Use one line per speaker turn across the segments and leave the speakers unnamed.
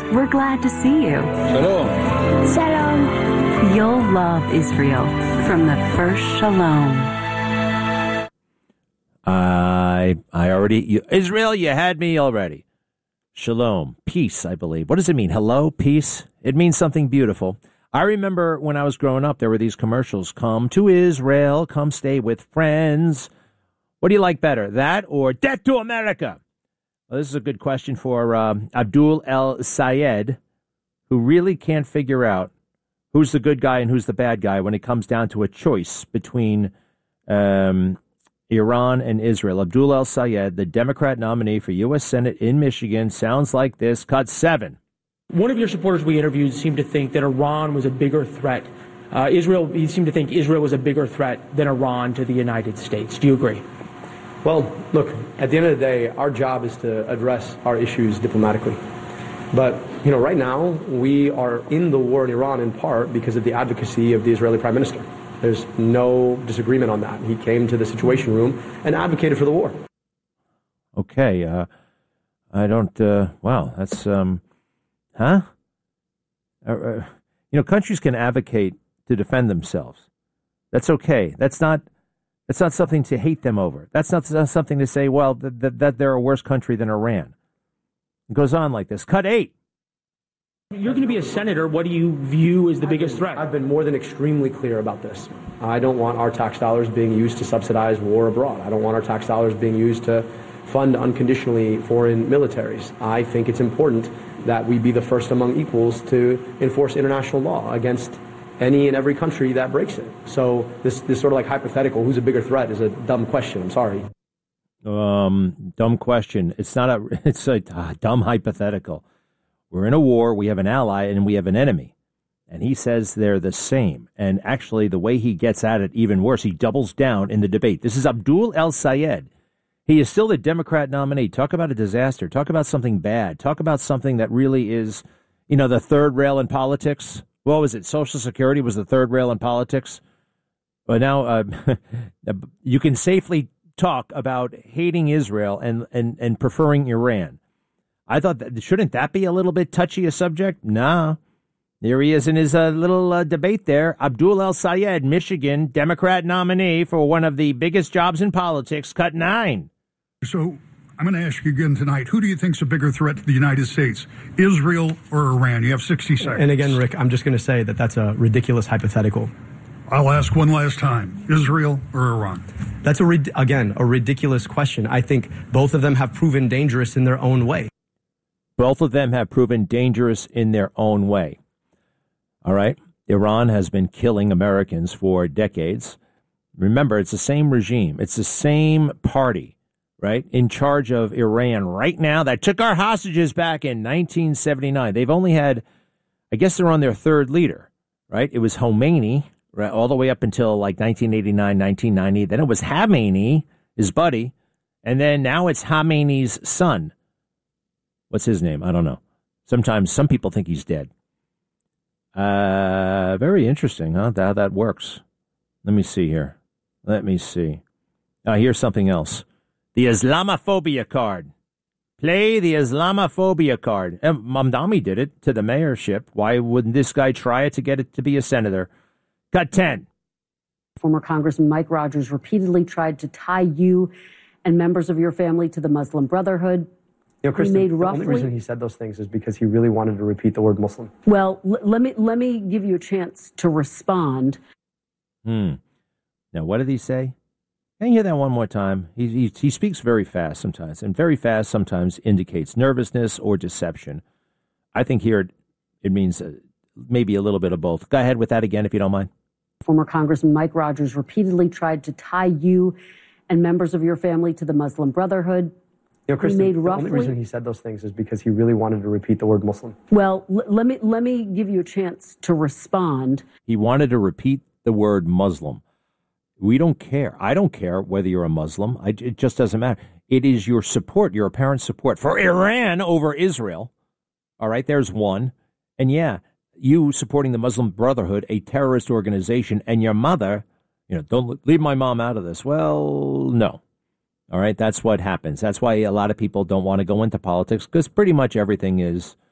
we're glad to see you.
Shalom.
Shalom.
You'll love Israel from the first Shalom.
I already, Israel, you had me already. Shalom, peace, I believe. What does it mean? Hello, peace? It means something beautiful. I remember when I was growing up, there were these commercials. Come to Israel, come stay with friends. What do you like better, that or death to America? Well, this is a good question for Abdul El Sayed, who really can't figure out who's the good guy and who's the bad guy when it comes down to a choice between Iran and Israel. Abdul El Sayed, the Democrat nominee for U.S. Senate in Michigan, sounds like this. Cut 7.
One of your supporters we interviewed seemed to think that Iran was a bigger threat. He seemed to think Israel was a bigger threat than Iran to the United States. Do you agree?
Well, look, at the end of the day, our job is to address our issues diplomatically. But, right now, we are in the war in Iran in part because of the advocacy of the Israeli Prime Minister. There's no disagreement on that. He came to the Situation Room and advocated for the war.
Okay. I don't, wow, that's, countries can advocate to defend themselves. That's okay. That's not something to hate them over. That's not something to say, well, that they're a worse country than Iran. It goes on like this. Cut 8.
You're going to be a senator. What do you view as the biggest threat?
I've been more than extremely clear about this. I don't want our tax dollars being used to subsidize war abroad. I don't want our tax dollars being used to fund unconditionally foreign militaries. I think it's important that we be the first among equals to enforce international law against any and every country that breaks it. So this sort of like hypothetical, who's a bigger threat, is a dumb question. I'm sorry.
Dumb question. It's a dumb hypothetical. We're in a war. We have an ally and we have an enemy. And he says they're the same. And actually, the way he gets at it even worse, he doubles down in the debate. This is Abdul El Sayed. He is still the Democrat nominee. Talk about a disaster. Talk about something bad. Talk about something that really is, the third rail in politics. What was it? Social Security was the third rail in politics. But now you can safely talk about hating Israel and preferring Iran. I thought, shouldn't that be a little bit touchy a subject? Nah. There he is in his little debate there. Abdul El Sayed, Michigan, Democrat nominee for one of the biggest jobs in politics, cut 9.
So I'm going to ask you again tonight, who do you think is a bigger threat to the United States, Israel or Iran? You have 60 seconds.
And again, Rick, I'm just going to say that that's a ridiculous hypothetical.
I'll ask one last time, Israel or Iran?
That's, a ridiculous question. I think both of them have proven dangerous in their own way.
Both of them have proven dangerous in their own way. All right? Iran has been killing Americans for decades. Remember, it's the same regime. It's the same party, right, in charge of Iran right now that took our hostages back in 1979. They've only had, I guess they're on their third leader, right? It was Khomeini, right, all the way up until like 1989, 1990. Then it was Khamenei, his buddy. And then now it's Khamenei's son. What's his name? I don't know. Sometimes some people think he's dead. Very interesting, huh? How that works. Let me see here. Here's something else. The Islamophobia card. Play the Islamophobia card. Mamdani did it to the mayorship. Why wouldn't this guy try it to get it to be a senator? Cut 10.
Former Congressman Mike Rogers repeatedly tried to tie you and members of your family to the Muslim Brotherhood.
Kristen, the only reason he said those things is because he really wanted to repeat the word Muslim.
Well, let me give you a chance to respond.
Now, what did he say? Can you hear that one more time? He speaks very fast sometimes, and very fast sometimes indicates nervousness or deception. I think here it means maybe a little bit of both. Go ahead with that again, if you don't mind.
Former Congressman Mike Rogers repeatedly tried to tie you and members of your family to the Muslim Brotherhood.
Kristen, the only reason he said those things is because he really wanted to repeat the word Muslim.
Well, let me give you a chance to respond.
He wanted to repeat the word Muslim. We don't care. I don't care whether you're a Muslim. It just doesn't matter. It is your support, your apparent support for Iran over Israel. All right, there's one. And yeah, you supporting the Muslim Brotherhood, a terrorist organization, and your mother, don't leave my mom out of this. Well, no. All right, that's what happens. That's why a lot of people don't want to go into politics, because pretty much everything is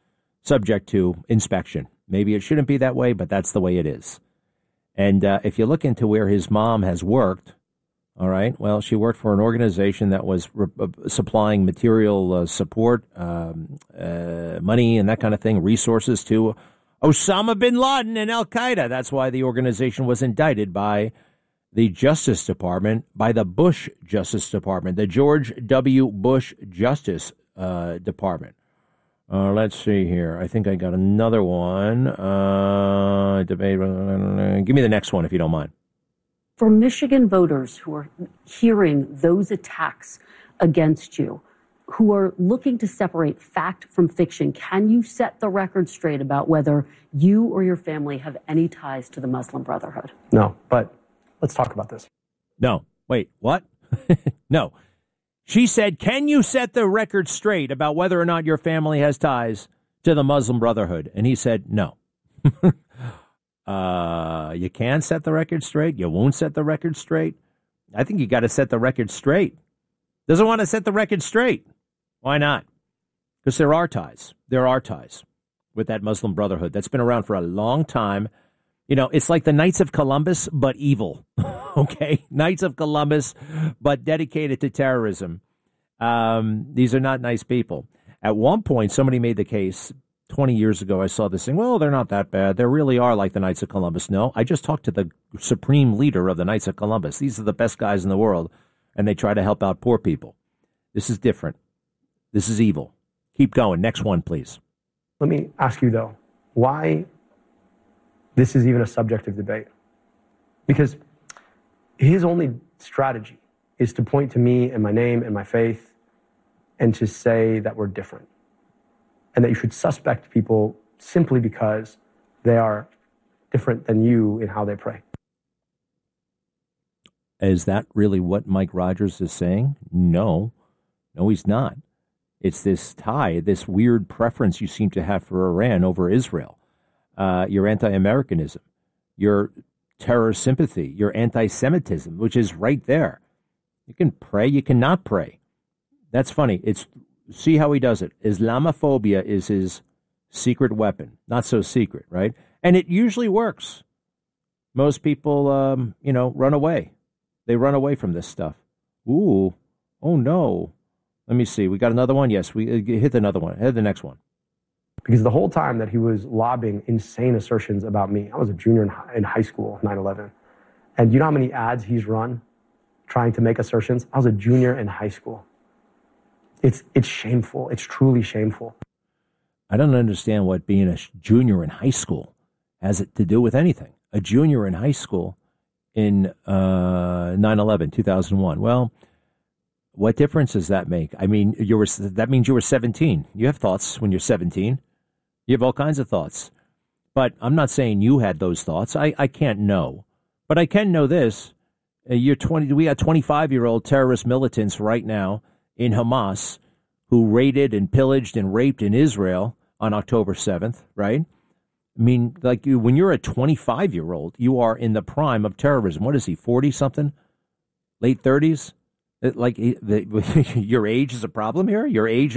subject to inspection. Maybe it shouldn't be that way, but that's the way it is. And if you look into where his mom has worked, all right, well, she worked for an organization that was supplying material support, money and that kind of thing, resources to Osama bin Laden and al-Qaeda. That's why the organization was indicted by the Justice Department, by the Bush Justice Department, the George W. Bush Justice Department. Let's see here. I think I got another one. Debate. Give me the next one if you don't mind.
For Michigan voters who are hearing those attacks against you, who are looking to separate fact from fiction, can you set the record straight about whether you or your family have any ties to the Muslim Brotherhood?
No, but let's talk about this.
No. Wait, what? No. She said, can you set the record straight about whether or not your family has ties to the Muslim Brotherhood? And he said, no. You can set the record straight. You won't set the record straight. I think you got to set the record straight. Doesn't want to set the record straight. Why not? Because there are ties. There are ties with that Muslim Brotherhood that's been around for a long time. You know, it's like the Knights of Columbus, but evil. Okay? Knights of Columbus, but dedicated to terrorism. These are not nice people. At one point, somebody made the case 20 years ago. I saw this thing. Well, they're not that bad. They really are like the Knights of Columbus. No, I just talked to the supreme leader of the Knights of Columbus. These are the best guys in the world, and they try to help out poor people. This is different. This is evil. Keep going. Next one, please.
Let me ask you, though, why this is even a subject of debate. Because his only strategy is to point to me and my name and my faith and to say that we're different and that you should suspect people simply because they are different than you in how they pray.
Is that really what Mike Rogers is saying? No. No, he's not. It's this tie, this weird preference you seem to have for Iran over Israel, your anti-Americanism, your terror sympathy, your anti-Semitism, which is right there. You can pray, you cannot pray. That's funny. See how he does it. Islamophobia is his secret weapon. Not so secret, right? And it usually works. Most people, run away. They run away from this stuff. Ooh, oh no. Let me see. We got another one? Yes, we hit another one. Hit the next one.
Because the whole time that he was lobbing insane assertions about me, I was a junior in high school, 9/11. And you know how many ads he's run trying to make assertions? I was a junior in high school. It's shameful. It's truly shameful.
I don't understand what being a junior in high school has it to do with anything. A junior in high school in 9/11, 2001. Well, what difference does that make? I mean, that means you were 17. You have thoughts when you're 17. You have all kinds of thoughts. But I'm not saying you had those thoughts. I can't know. But I can know this. We got 25-year-old terrorist militants right now in Hamas who raided and pillaged and raped in Israel on October 7th, right? I mean, when you're a 25-year-old, you are in the prime of terrorism. What is he, 40-something? Late 30s? Your age is a problem here? Your age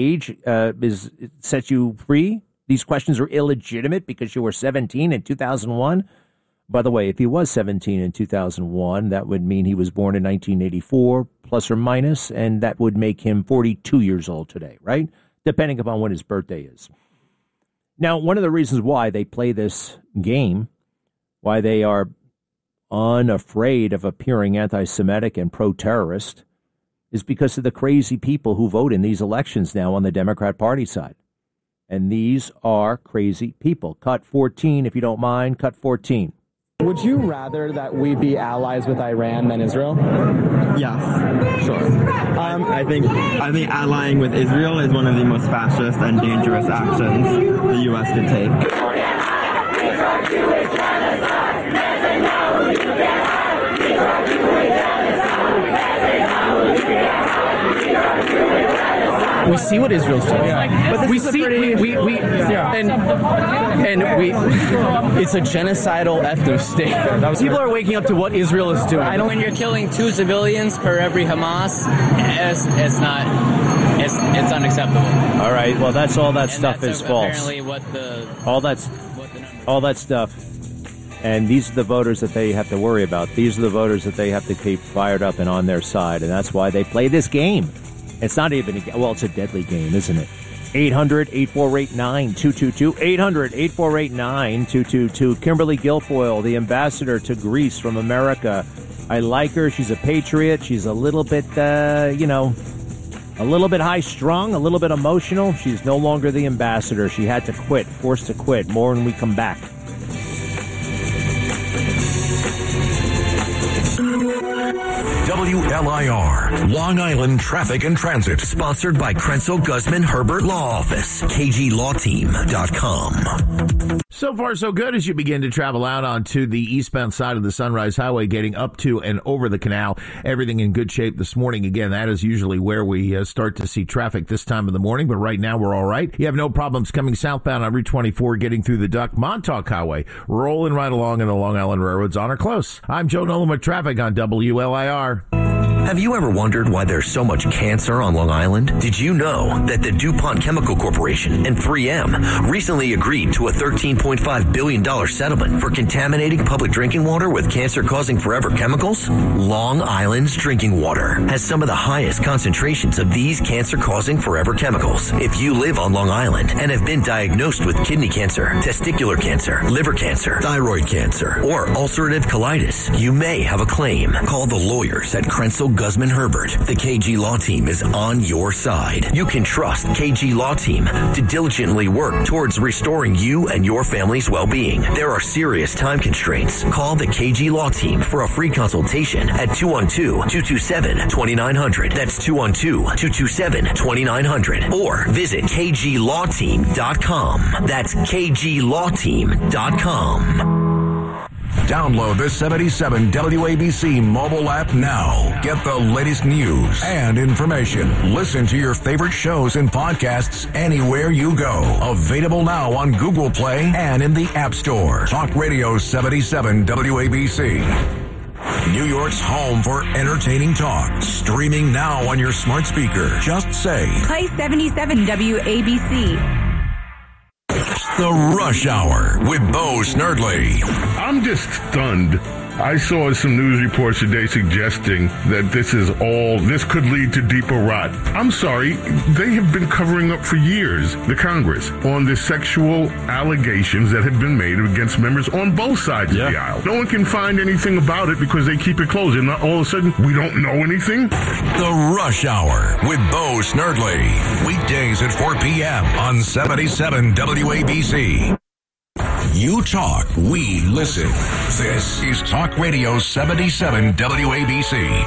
sets you free? These questions are illegitimate because you were 17 in 2001? By the way, if he was 17 in 2001, that would mean he was born in 1984, plus or minus, and that would make him 42 years old today, right? Depending upon when his birthday is. Now, one of the reasons why they play this game, why they are unafraid of appearing anti-Semitic and pro-terrorist, is because of the crazy people who vote in these elections now on the Democrat Party side. And these are crazy people. Cut 14, if you don't mind. Cut 14.
Would you rather that we be allies with Iran than Israel?
Yes, sure. I think allying with Israel is one of the most fascist and dangerous actions the U.S. could take.
We see what Israel's doing. Yeah. But we see, it's a genocidal ethno state. People are waking up to what Israel is doing.
When you're killing 2 civilians per every Hamas, it's not. it's unacceptable.
All right. Well, that's all that stuff is false.
Apparently,
All that stuff. And these are the voters that they have to worry about. These are the voters that they have to keep fired up and on their side. And that's why they play this game. It's not even it's a deadly game, isn't it? 800-848-9222. 800-848-9222. Kimberly Guilfoyle, the ambassador to Greece from America. I like her. She's a patriot. She's a little bit, a little bit high-strung, a little bit emotional. She's no longer the ambassador. She had to quit, forced to quit. More when we come back.
WLIR, Long Island Traffic and Transit. Sponsored by Krenzel Guzman Herbert Law Office. KGLawTeam.com.
So far, so good as you begin to travel out onto the eastbound side of the Sunrise Highway, getting up to and over the canal. Everything in good shape this morning. Again, that is usually where we start to see traffic this time of the morning, but right now we're all right. You have no problems coming southbound on Route 24, getting through the Duck Montauk Highway, rolling right along in the Long Island Railroads on or close. I'm Joe Nolan with traffic on WLIR.
Have you ever wondered why there's so much cancer on Long Island? Did you know that the DuPont Chemical Corporation and 3M recently agreed to a $13.5 billion settlement for contaminating public drinking water with cancer-causing forever chemicals? Long Island's drinking water has some of the highest concentrations of these cancer-causing forever chemicals. If you live on Long Island and have been diagnosed with kidney cancer, testicular cancer, liver cancer, thyroid cancer, or ulcerative colitis, you may have a claim. Call the lawyers at Krenzel Guzman Herbert. The KG Law Team is on your side. You can trust KG Law Team to diligently work towards restoring you and your family's well-being. There are serious time constraints. Call the KG Law Team for a free consultation at 212-227-2900. That's 212-227-2900. Or visit KGLawTeam.com. That's KGLawTeam.com.
Download the 77 WABC mobile app now. Get the latest news and information. Listen to your favorite shows and podcasts anywhere you go. Available now on Google Play and in the App Store. Talk Radio 77 WABC. New York's home for entertaining talk. Streaming now on your smart speaker. Just say,
play 77 WABC.
The Rush Hour with Bo Snerdley.
I'm just stunned. I saw some news reports today suggesting that this could lead to deeper rot. I'm sorry, they have been covering up for years, the Congress, on the sexual allegations that have been made against members on both sides of the aisle. No one can find anything about it because they keep it closed. And all of a sudden, we don't know anything.
The Rush Hour with Bo Snerdley. Weekdays at 4 p.m. on 77 WABC. You talk, we listen. This is Talk Radio 77 WABC.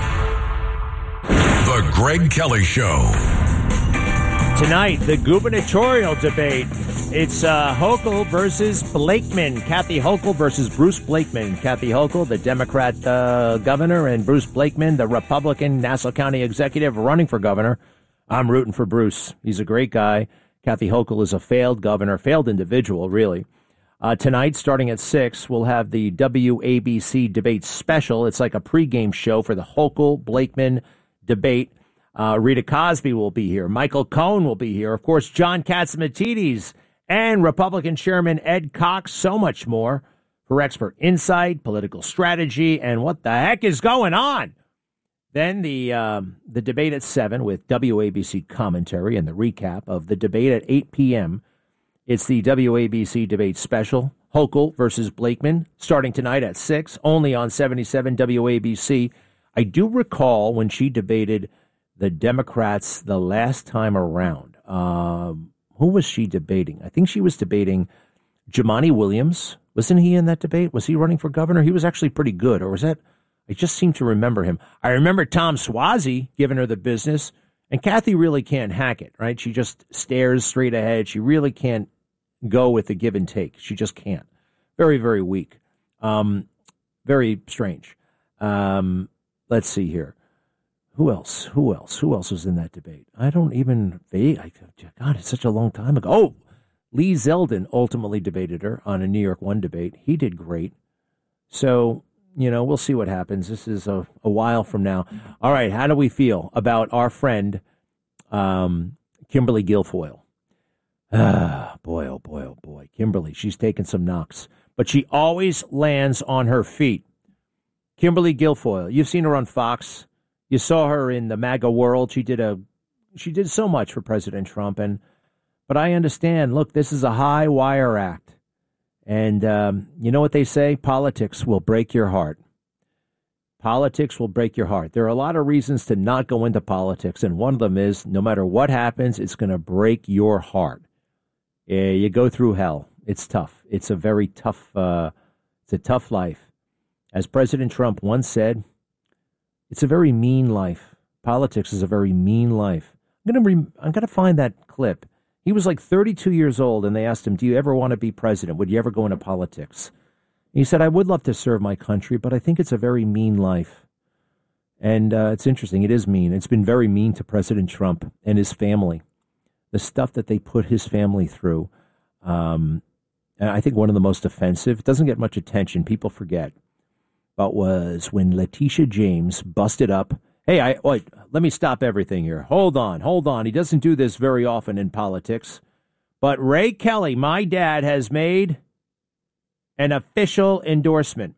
The Greg Kelly Show.
Tonight, the gubernatorial debate. It's Hochul versus Blakeman. Kathy Hochul versus Bruce Blakeman. Kathy Hochul, the Democrat governor, and Bruce Blakeman, the Republican Nassau County executive running for governor. I'm rooting for Bruce. He's a great guy. Kathy Hochul is a failed governor, failed individual, really. Tonight, starting at 6, we'll have the WABC debate special. It's like a pregame show for the Hochul-Blakeman debate. Rita Cosby will be here. Michael Cohen will be here. Of course, John Catsimatidis and Republican Chairman Ed Cox. So much more for expert insight, political strategy, and what the heck is going on. Then the debate at 7 with WABC commentary and the recap of the debate at 8 p.m. It's the WABC debate special, Hochul versus Blakeman, starting tonight at 6, only on 77 WABC. I do recall when she debated the Democrats the last time around. Who was she debating? I think she was debating Jumaane Williams. Wasn't he in that debate? Was he running for governor? He was actually pretty good. Or was that? I just seem to remember him. I remember Tom Suozzi giving her the business. And Kathy really can't hack it, right? She just stares straight ahead. She really can't go with the give and take. She just can't. Very, very weak. Very strange. Let's see here. Who else was in that debate? I don't even, God, it's such a long time ago. Oh, Lee Zeldin ultimately debated her on a New York One debate. He did great. So, we'll see what happens. This is a while from now. All right, how do we feel about our friend Kimberly Guilfoyle. Boy, oh boy, oh boy. Kimberly, she's taken some knocks, but she always lands on her feet. Kimberly Guilfoyle, you've seen her on Fox. You saw her in the MAGA world. She did so much for President Trump, but I understand. Look, this is a high wire act, and you know what they say? Politics will break your heart. Politics will break your heart. There are a lot of reasons to not go into politics, and one of them is no matter what happens, it's going to break your heart. You go through hell. It's tough. It's a very tough. It's a tough life. As President Trump once said, it's a very mean life. Politics is a very mean life. I'm gonna find that clip. He was like 32 years old, and they asked him, "Do you ever want to be president? Would you ever go into politics?" And he said, "I would love to serve my country, but I think it's a very mean life." And it's interesting. It is mean. It's been very mean to President Trump and his family. The stuff that they put his family through. And I think one of the most offensive, it doesn't get much attention, people forget, but was when Letitia James busted up. Hey, wait, let me stop everything here. Hold on. He doesn't do this very often in politics. But Ray Kelly, my dad, has made an official endorsement.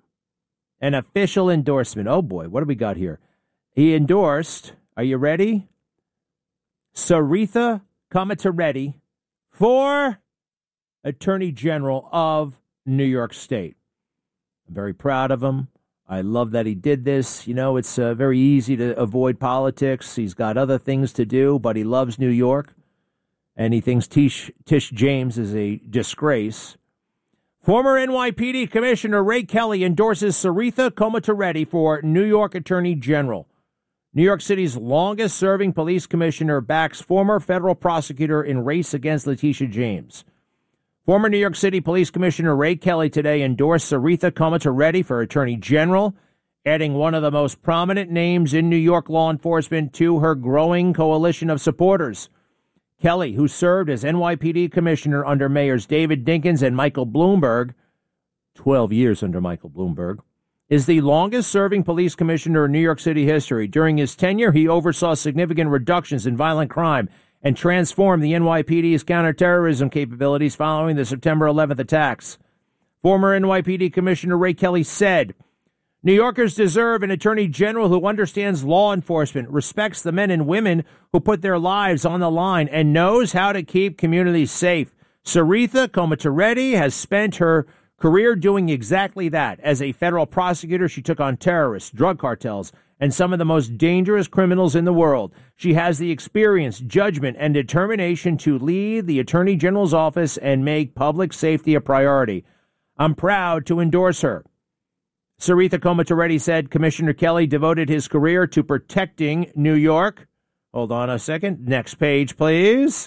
Oh, boy, what do we got here? He endorsed, are you ready? Saritha Comitareddy for Attorney General of New York State. I'm very proud of him. I love that he did this. You know, it's very easy to avoid politics. He's got other things to do, but he loves New York, and he thinks Tish James is a disgrace. Former NYPD Commissioner Ray Kelly endorses Saritha Comitareddy for New York Attorney General. New York City's longest-serving police commissioner backs former federal prosecutor in race against Letitia James. Former New York City Police Commissioner Ray Kelly today endorsed Saritha Comitareddy for Attorney General, adding one of the most prominent names in New York law enforcement to her growing coalition of supporters. Kelly, who served as NYPD Commissioner under Mayors David Dinkins and Michael Bloomberg, 12 years under Michael Bloomberg, is the longest-serving police commissioner in New York City history. During his tenure, he oversaw significant reductions in violent crime and transformed the NYPD's counterterrorism capabilities following the September 11th attacks. Former NYPD Commissioner Ray Kelly said, New Yorkers deserve an attorney general who understands law enforcement, respects the men and women who put their lives on the line, and knows how to keep communities safe. Saritha Comitareddy has spent her career doing exactly that. As a federal prosecutor, she took on terrorists, drug cartels, and some of the most dangerous criminals in the world. She has the experience, judgment, and determination to lead the Attorney General's office and make public safety a priority. I'm proud to endorse her. Saritha Comitareddy said Commissioner Kelly devoted his career to protecting New York. Hold on a second. Next page, please.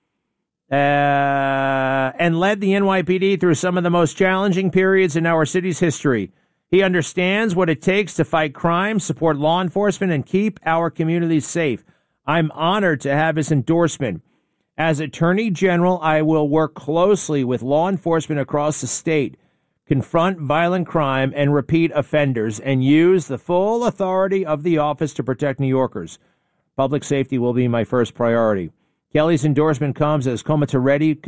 And led the NYPD through some of the most challenging periods in our city's history. He understands what it takes to fight crime, support law enforcement, and keep our communities safe. I'm honored to have his endorsement. As Attorney General, I will work closely with law enforcement across the state, confront violent crime and repeat offenders, and use the full authority of the office to protect New Yorkers. Public safety will be my first priority. Kelly's endorsement comes as Comitareddy